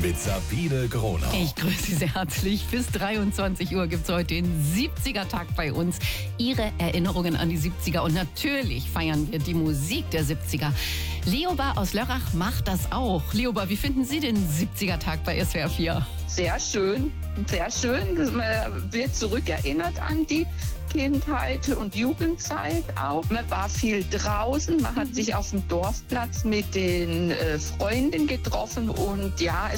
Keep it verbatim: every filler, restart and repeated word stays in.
mit Sabine Gronau. Ich grüße Sie sehr herzlich. Bis dreiundzwanzig Uhr gibt es heute den siebziger-Tag bei uns. Ihre Erinnerungen an die siebziger. Und natürlich feiern wir die Musik der siebziger. Leoba aus Lörrach macht das auch. Leoba, wie finden Sie den siebziger-Tag bei S W R vier? Sehr schön, sehr schön. Man wird zurückerinnert an die Kindheit und Jugendzeit auch. Man war viel draußen, man hat sich auf dem Dorfplatz mit den äh, Freunden getroffen und ja,